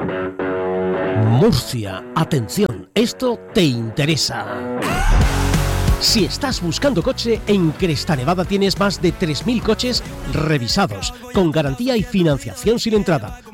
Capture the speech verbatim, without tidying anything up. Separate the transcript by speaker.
Speaker 1: Murcia, atención, esto te interesa. Si estás buscando coche, en Cresta Nevada tienes más de tres mil coches revisados, con garantía y financiación sin entrada.